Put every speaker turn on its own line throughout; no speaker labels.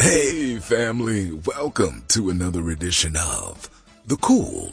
Hey family, welcome to another edition of The Cool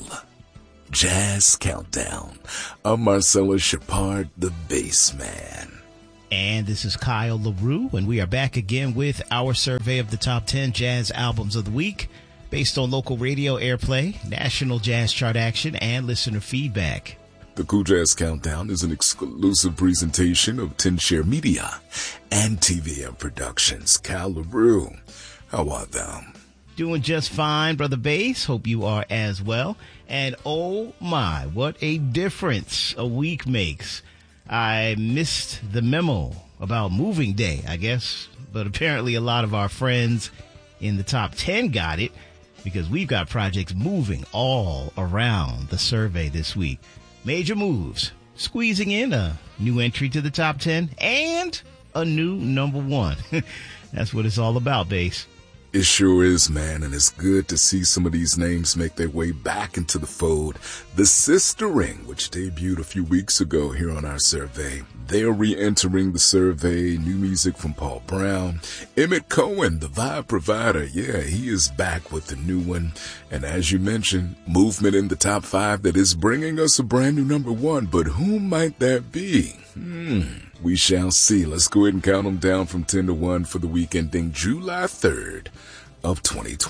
Jazz Countdown. I'm Marcelo Shepard, the bass man.
And this is Kyle LaRue, and we are back again with our survey of the top 10 jazz albums of the week based on local radio airplay, national jazz chart action, and listener feedback.
The Cool Jazz Countdown is an exclusive presentation of 10 Share Media and TVM Productions. Kyle LaRue, how are thou?
Doing just fine, Brother Bass. Hope you are as well. And oh my, what a difference a week makes. I missed the memo about moving day, I guess, but apparently a lot of our friends in the top 10 got it because we've got projects moving all around the survey this week. Major moves, squeezing in a new entry to the top 10 and a new number one. That's what it's all about, Bass.
It sure is, man, and it's good to see some of these names make their way back into the fold. The Sister Ring, which debuted a few weeks ago here on our survey, they're re-entering the survey. New music from Paul Brown. Emmett Cohen, the Vibe Provider, yeah, he is back with the new one. And as you mentioned, movement in the top 5 that is bringing us a brand new number one. But who might that be? We shall see. Let's go ahead and count them down from 10 to 1 for the week ending July 3rd of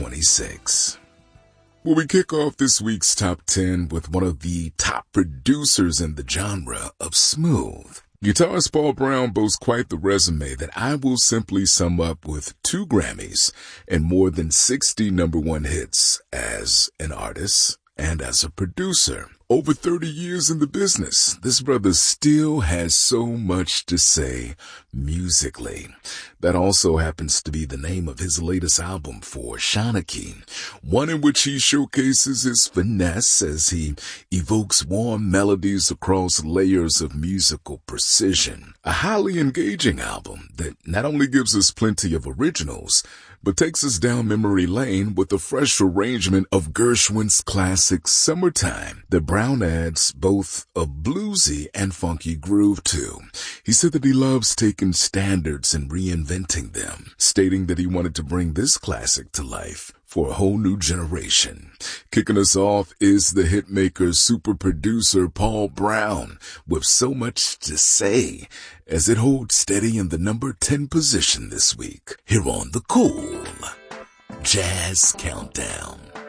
2026. Well, we kick off this week's top 10 with one of the top producers in the genre of smooth. Guitarist Paul Brown boasts quite the resume that I will simply sum up with 2 Grammys and more than 60 number one hits as an artist and as a producer. Over 30 years in the business, this brother still has so much to say musically. That also happens to be the name of his latest album for Shanachie, one in which he showcases his finesse as he evokes warm melodies across layers of musical precision. A highly engaging album that not only gives us plenty of originals, but takes us down memory lane with a fresh arrangement of Gershwin's classic Summertime that Brown adds both a bluesy and funky groove to. He said that he loves taking standards and reinventing them, stating that he wanted to bring this classic to life for a whole new generation. Kicking us off is the hitmaker super producer Paul Brown with so much to say as it holds steady in the number 10 position this week here on the Cool Jazz Countdown.